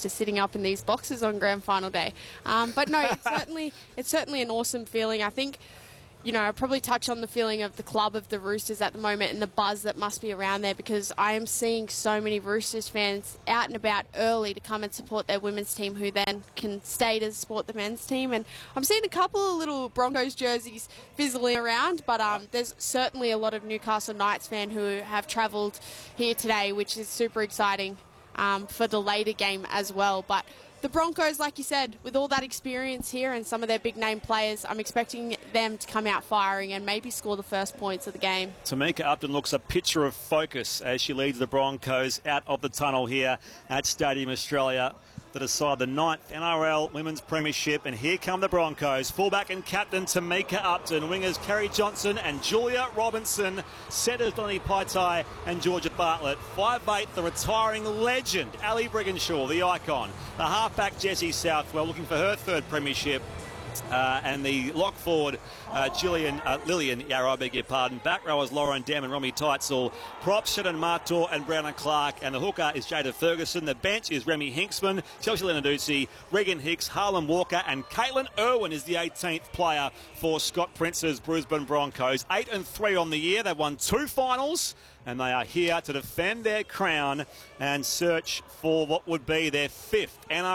to sitting up in these boxes on grand final day. But no, it's certainly an awesome feeling. I think, you know, I'll probably touch on the feeling of the club of the Roosters at the moment and the buzz that must be around there, because I am seeing so many Roosters fans out and about early to come and support their women's team, who then can stay to support the men's team. And I'm seeing a couple of little Broncos jerseys fizzling around, but there's certainly a lot of Newcastle Knights fans who have travelled here today, which is super exciting for the later game as well. But the Broncos, like you said, with all that experience here and some of their big name players, I'm expecting them to come out firing and maybe score the first points of the game. Tamika Upton looks a picture of focus as she leads the Broncos out of the tunnel here at Stadium Australia to decide the 9th NRL Women's Premiership. And here come the Broncos. Fullback and captain Tamika Upton, wingers Kerry Johnson and Julia Robinson, setters Donnie Paitai and Georgia Bartlett. 5'8", the retiring legend Ali Brigginshaw, the icon. The halfback Jessie Southwell looking for her 3rd premiership. And the lock forward, Lillian Yarra, I beg your pardon. Back rowers Lauren Dem and Romy Teitzel. Props, Shannon Martor and Brandon Clark. And the hooker is Jada Ferguson. The bench is Remy Hinksman, Chelsea Lenarduzzi, Regan Hicks, Harlan Walker, and Caitlin Irwin is the 18th player for Scott Prince's Brisbane Broncos. 8-3 on the year. They've won 2 finals. And they are here to defend their crown and search for what would be their 5th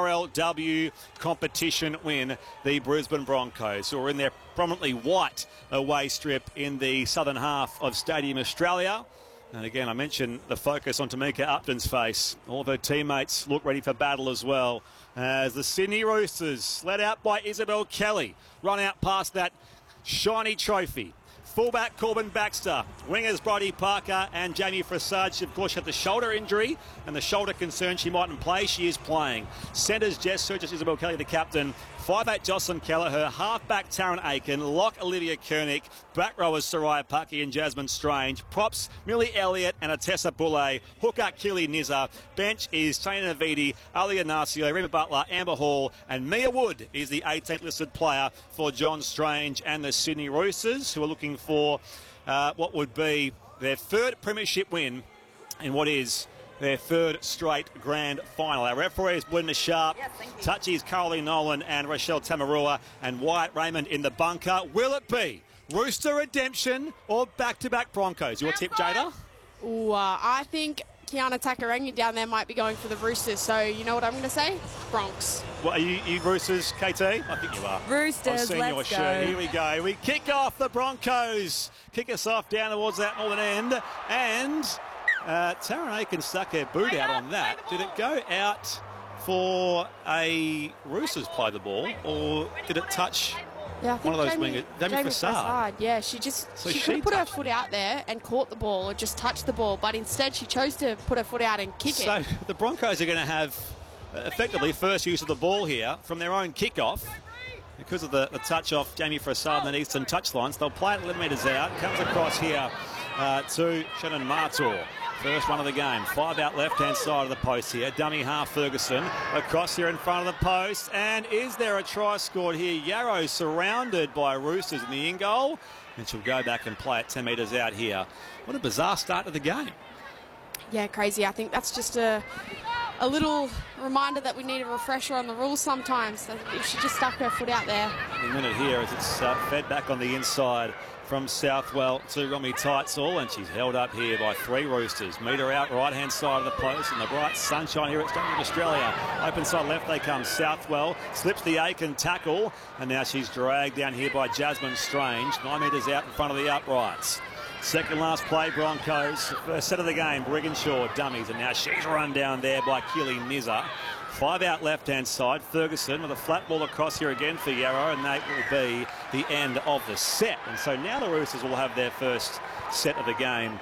NRLW competition win, the Brisbane Broncos, who are in their prominently white away strip in the southern half of Stadium Australia. And again, I mentioned the focus on Tamika Upton's face. All of her teammates look ready for battle as well, as the Sydney Roosters, led out by Isabel Kelly, run out past that shiny trophy. Fullback Corbin Baxter, wingers Brodie Parker and Jamie Frassard. She, of course, had the shoulder injury and the shoulder concern. She mightn't play. She is playing. Centres Jess Surgis, Isabel Kelly, the captain. 5'8", Jocelyn Kelleher. Halfback Taryn Aiken. Lock Olivia Koenig. Back rowers Soraya Pucky and Jasmine Strange. Props Millie Elliott and Atessa Boulay. Hooker Kili Nizza. Bench is Tana Navidi, Ali Inacio, Reba Butler, Amber Hall, and Mia Wood is the 18th listed player for John Strange and the Sydney Roosters, who are looking for what would be their 3rd premiership win in what is their 3rd straight grand final. Our referee is Belinda Sharp, touchies Caroline Nolan and Rochelle Tamarua, and Wyatt Raymond in the bunker. Will it be Rooster redemption or back-to-back Broncos? Your tip, Jada? Ooh, I think Kiana Takarangi down there might be going for the Roosters, so you know what I'm going to say? Bronx. Well, are you Roosters, KT? I think you are. Roosters, let's go. Here we go. We kick off the Broncos. Kick us off down towards that northern end. And Taryn Aiken stuck her boot out on that. Did it go out for a Roosters play the ball, or did it touch one of those wingers? Jamie Frassard. Yeah, she could have put her foot out there and caught the ball or just touched the ball, but instead she chose to put her foot out and kick it. So the Broncos are going to have effectively first use of the ball here from their own kickoff. Because of the touch off Jamie Frassard and the eastern touchlines, they'll play it 11 metres out. Comes across here to Shannon Martor. First one of the game. 5 out left-hand side of the post here. Dummy half Ferguson across here in front of the post. And is there a try scored here? Yarrow surrounded by Roosters in the in goal. And she'll go back and play it 10 metres out here. What a bizarre start to the game. Yeah, crazy. I think that's just a little reminder that we need a refresher on the rules sometimes. If she just stuck her foot out there. A minute here as it's fed back on the inside from Southwell to Romy Teitzel, and she's held up here by 3 Roosters. Meet her out right-hand side of the post in the bright sunshine here at Stadium Australia. Open side left they come. Southwell slips the Aiken tackle, and now she's dragged down here by Jasmine Strange. 9 metres out in front of the uprights. Second last play, Broncos. First set of the game, Brigginshaw dummies, and now she's run down there by Kili Nizza. 5 out left-hand side. Ferguson with a flat ball across here again for Yarrow, and that will be the end of the set. And so now the Roosters will have their first set of the game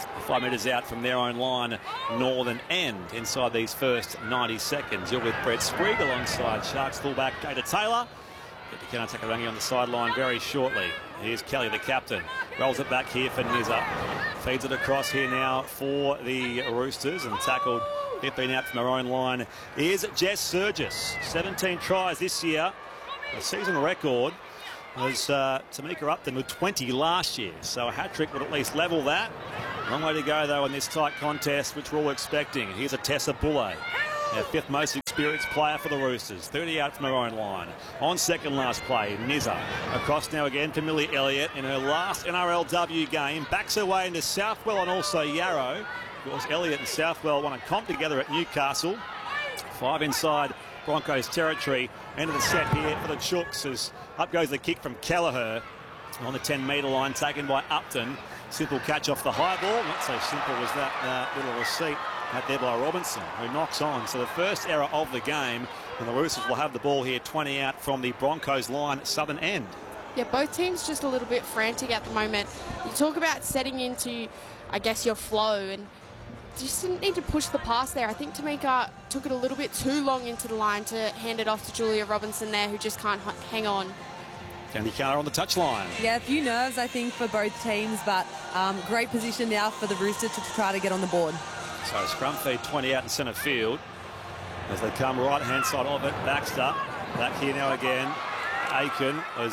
5 metres out from their own line, northern end, inside these first 90 seconds. You're with Brett Sprigg alongside Sharks fullback Jada Taylor. Get to Kiana Takarangi on the sideline very shortly. Here's Kelly, the captain. Rolls it back here for Nizza. Feeds it across here now for the Roosters, and tackled 15 out from her own line is Jess Surgis. 17 tries this year. A season record was Tamika Upton with 20 last year. So a hat-trick would at least level that. Long way to go, though, in this tight contest, which we're all expecting. Here's Atessa Boulay, our 5th most experienced experienced player for the Roosters. 30 out from her own line. On second last play, Nizza. Across now again to Millie Elliott in her last NRLW game. Backs her way into Southwell and also Yarrow. Of course, Elliott and Southwell won a comp together at Newcastle. 5 inside Broncos territory. End of the set here for the Chooks as up goes the kick from Kelleher on the 10-metre line, taken by Upton. Simple catch off the high ball. Not so simple as that little receipt had there by Robinson, who knocks on. So the first error of the game, and the Roosters will have the ball here 20 out from the Broncos line, southern end. Yeah, both teams just a little bit frantic at the moment. You talk about setting into, I guess, your flow, and just didn't need to push the pass there. I think Tamika took it a little bit too long into the line to hand it off to Julia Robinson there, who just can't hang on. Candy Carter on the touchline. Yeah, a few nerves, I think, for both teams, but great position now for the Roosters to try to get on the board. So scrum feed 20 out in centre field as they come right-hand side of it. Baxter back here now again. Aiken as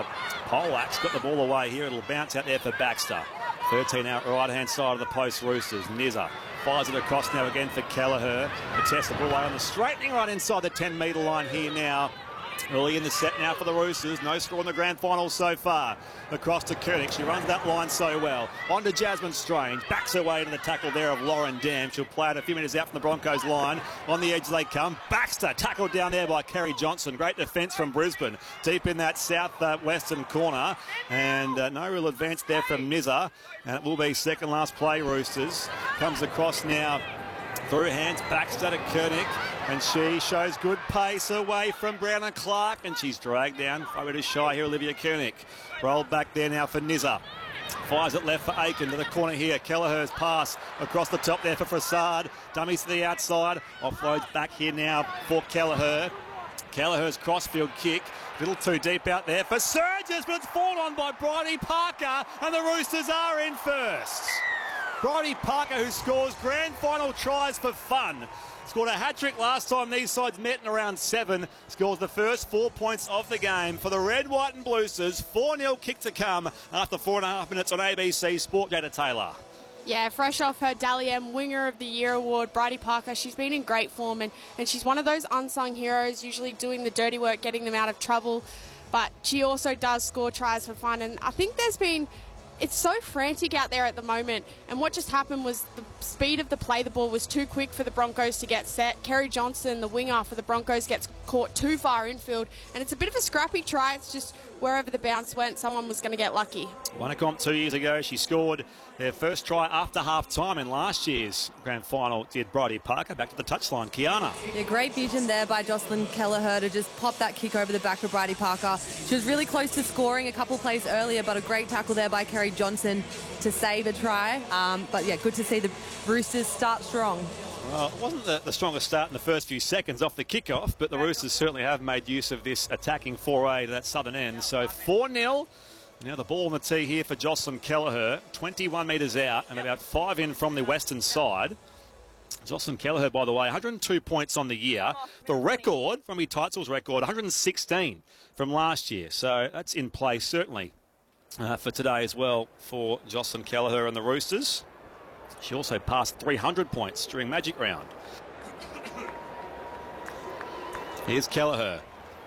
Polak's got the ball away here. It'll bounce out there for Baxter. 13 out right-hand side of the post Roosters. Nizza fires it across now again for Kelleher. The test the ball away on the straightening right inside the 10-metre line here now. Early in the set now for the Roosters. No score in the grand final so far. Across to Koenig. She runs that line so well. On to Jasmine Strange. Backs her way to the tackle there of Lauren Dam. She'll play it a few metres out from the Broncos line. On the edge they come. Baxter tackled down there by Kerry Johnson. Great defence from Brisbane. Deep in that south-western corner. And no real advance there from Nizza. And it will be second last play, Roosters. Comes across now through hands. Baxter to Koenig. And she shows good pace away from Brown and Clark. And she's dragged down. Over to shy here, Olivia Koenig. Rolled back there now for Nizza. Fires it left for Aiken to the corner here. Kelleher's pass across the top there for Fassad. Dummies to the outside. Offloads back here now for Kelleher. Kelleher's crossfield kick. A little too deep out there for Surges, but it's fallen on by Bridie Parker. And the Roosters are in first. Bridie Parker, who scores grand final tries for fun. Scored a hat-trick last time these sides met in around 7. Scores the first 4 points of the game for the Red, White and Bluesters. 4-0 kick to come after 4.5 minutes on ABC Sport. Jada Taylor. Yeah, fresh off her Dally M Winger of the Year award, Bridie Parker, she's been in great form and she's one of those unsung heroes, usually doing the dirty work, getting them out of trouble. But she also does score tries for fun. And I think it's so frantic out there at the moment, and what just happened was the speed of the play, the ball was too quick for the Broncos to get set. Kerry Johnson, the winger for the Broncos, gets caught too far infield, and it's a bit of a scrappy try. It's just wherever the bounce went, someone was going to get lucky. Won a comp 2 years ago. She scored their first try after half-time in last year's grand final. Did Bridie Parker. Back to the touchline. Kiana. Yeah, great vision there by Jocelyn Kelleher to just pop that kick over the back of Bridie Parker. She was really close to scoring a couple plays earlier, but a great tackle there by Kerry Johnson to save a try. But yeah, good to see the Roosters start strong. Well, it wasn't the strongest start in the first few seconds off the kickoff, but the Roosters certainly have made use of this attacking foray to that southern end. So 4-0. Now the ball on the tee here for Jocelyn Kelleher. 21 metres out and about 5 in from the western side. Jocelyn Kelleher, by the way, 102 points on the year. The record, from Teitzel's record, 116 from last year. So that's in play, certainly, for today as well for Jocelyn Kelleher and the Roosters. She also passed 300 points during Magic Round. Here's Kelleher.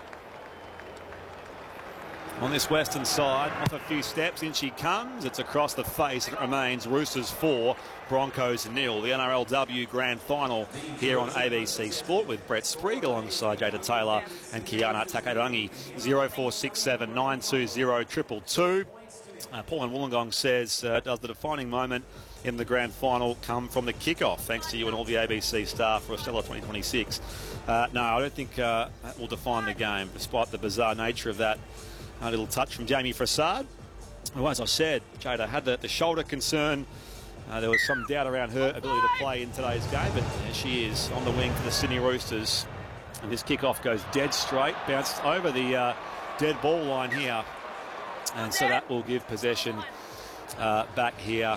On this western side, off a few steps, in she comes. It's across the face, and it remains Roosters 4, Broncos 0. The NRLW Grand Final here on ABC Sport with Brett Sprague alongside Jada Taylor and Kiana Takarangi. 0467 920 222. Paul Wollongong says, does the defining moment in the grand final come from the kickoff? Thanks to you and all the ABC staff for a stellar 2026. No, I don't think that will define the game, despite the bizarre nature of that little touch from Jamie Fassad, who, as I said, Jada had the shoulder concern. There was some doubt around her ability to play in today's game, but she is on the wing for the Sydney Roosters. And this kickoff goes dead straight, bounced over the dead ball line here. And so that will give possession back here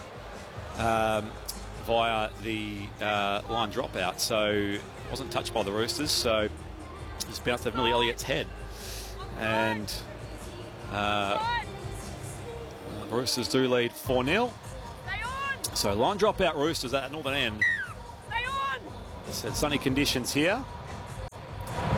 via the line dropout. So it wasn't touched by the Roosters, so just bounced over Millie Elliott's head. And the Roosters do lead 4-0. So line dropout Roosters at northern end. It's sunny conditions here.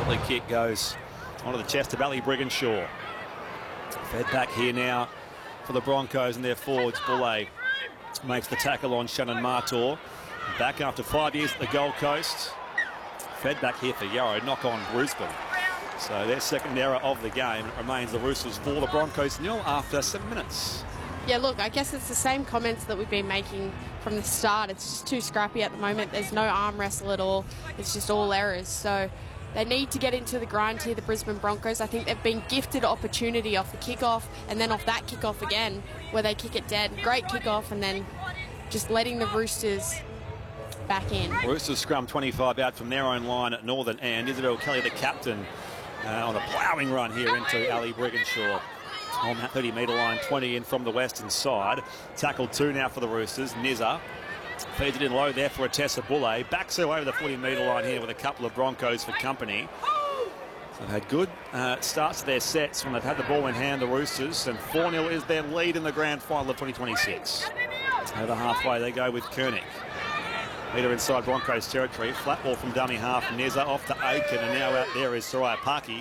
Shortly kick goes onto the chest of Ali Brigginshaw. Fed back here now for the Broncos and their forwards. Boulay makes the tackle on Shannon Martor. Back after 5 years at the Gold Coast. Fed back here for Yarrow, knock on Brisbane. So their second error of the game. It remains the Roosters 4, the Broncos 0 after 7 minutes. Yeah, look, I guess it's the same comments that we've been making from the start. It's just too scrappy at the moment. There's no arm wrestle at all. It's just all errors. So they need to get into the grind here, the Brisbane Broncos. I think they've been gifted opportunity off the kickoff and then off that kickoff again where they kick it dead. Great kickoff and then just letting the Roosters back in. Roosters scrum 25 out from their own line at northern end. Isabel Kelly, the captain, on a ploughing run here into Ali Brigginshaw. On that 30-metre line, 20 in from the western side. Tackle 2 now for the Roosters. Nizza feeds it in low there for a Tessa Boulay. Backs her over the 40-metre line here with a couple of Broncos for company. So they've had good starts to their sets when they've had the ball in hand, the Roosters. And 4-0 is their lead in the grand final of 2026. Over halfway they go with Koenig. Leader inside Broncos territory. Flat ball from dummy half. Nizza off to Aiken. And now out there is Soraya Paki.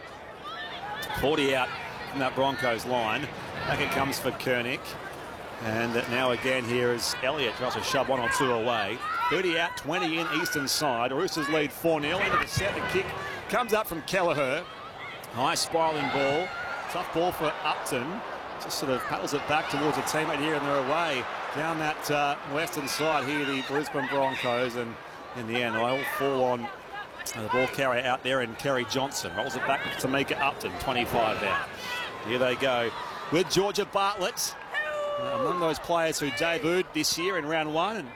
40 out from that Broncos line. Back it comes for Koenig. And now again here is Elliott. Tries to shove 1 or 2 away. 30 out, 20 in eastern side. Roosters lead 4-0. Into the set. The kick comes up from Kelleher. High spiralling ball. Tough ball for Upton. Just sort of paddles it back towards a teammate here and they're away. Down that western side here, the Brisbane Broncos. And in the end, they all fall on the ball carrier out there and Kerry Johnson. Rolls it back to Tamika Upton. 25 out. Here they go with Georgia Bartlett. Among those players who debuted this year in round 1 and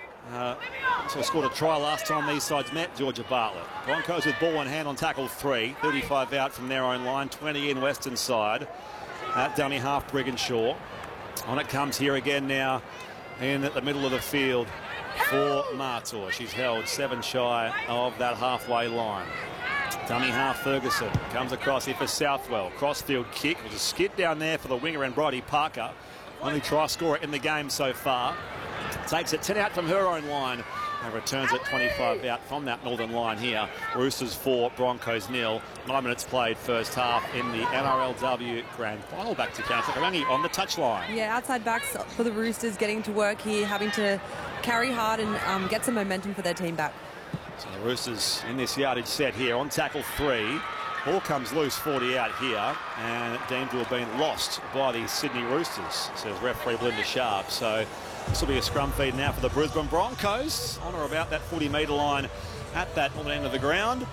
so scored a try last time these sides met, Georgia Bartlett. Broncos with ball in hand on tackle 3. 35 out from their own line, 20 in western side. At dummy half, Brigginshaw. On it comes here again now in the middle of the field for Martor. She's held 7 shy of that halfway line. Dummy half Ferguson comes across here for Southwell. Crossfield kick. There's a skid down there for the winger and Bridie Parker. Only try scorer in the game so far. Takes it 10 out from her own line and returns it 25 out from that northern line here. Roosters 4, Broncos 0. 9 minutes played first half in the NRLW Grand Final. Back to Karen Fakarangi on the touchline. Yeah, outside backs for the Roosters getting to work here, having to carry hard and get some momentum for their team back. So the Roosters in this yardage set here on tackle 3. Ball comes loose, 40 out here, and deemed to have been lost by the Sydney Roosters, says referee Belinda Sharp. So this will be a scrum feed now for the Brisbane Broncos on or about that 40-metre line at that northern end of the ground.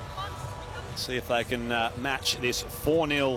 See if they can match this 4-0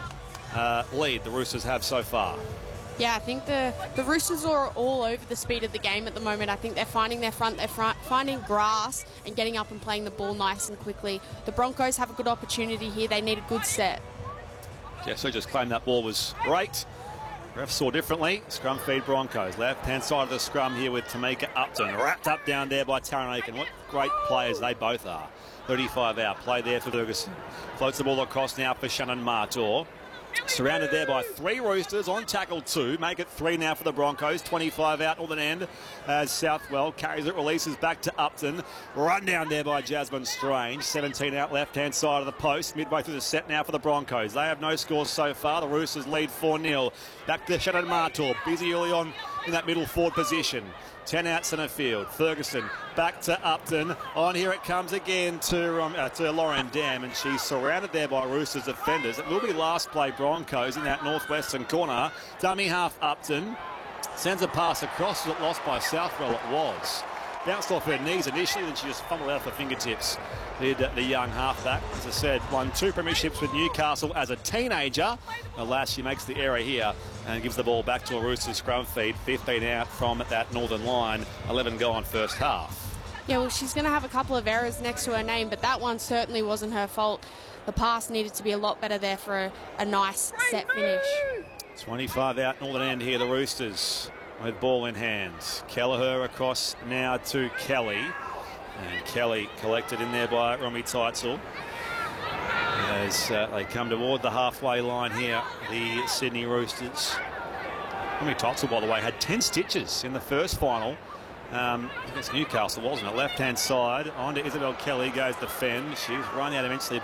lead the Roosters have so far. Yeah, I think the Roosters are all over the speed of the game at the moment. I think they're finding their front, finding grass and getting up and playing the ball nice and quickly. The Broncos have a good opportunity here. They need a good set. Yeah, so just claimed that ball was great. Ref saw differently. Scrum feed Broncos. Left-hand side of the scrum here with Tamika Upton. Wrapped up down there by Taryn Aiken. What great players they both are. 35 out. Play there for Ferguson. Floats the ball across now for Shannon Martor. Surrounded there by 3 Roosters on tackle 2. Make it 3 now for the Broncos. 25 out northern end as Southwell carries it, releases back to Upton. Run down there by Jasmine Strange. 17 out left-hand side of the post. Midway through the set now for the Broncos. They have no scores so far. The Roosters lead 4-0. Back to Shannon Martor. Busy early on in that middle forward position. 10 out centre field. Ferguson back to Upton. On here it comes again to Lauren Dam, and she's surrounded there by Roosters defenders. It will be last play Broncos in that northwestern corner. Dummy half Upton. Sends a pass across. Was it lost by Southwell? It was. Bounced off her knees initially, then she just fumbled out of her fingertips. Did the young halfback. As I said, won 2 premierships with Newcastle as a teenager. Alas, she makes the error here and gives the ball back to a Roosters scrum feed. 15 out from that northern line. 11 gone first half. Yeah, well, she's going to have a couple of errors next to her name, but that one certainly wasn't her fault. The pass needed to be a lot better there for a nice set finish. 25 out northern end here, the Roosters with ball in hand. Kelleher across now to Kelly. And Kelly collected in there by Romy Teitzel. As they come toward the halfway line here, the Sydney Roosters. Romy Teitzel, by the way, had 10 stitches in the first final against Newcastle, wasn't it? Left-hand side, on to Isabel Kelly, goes the Fenn. She's run out eventually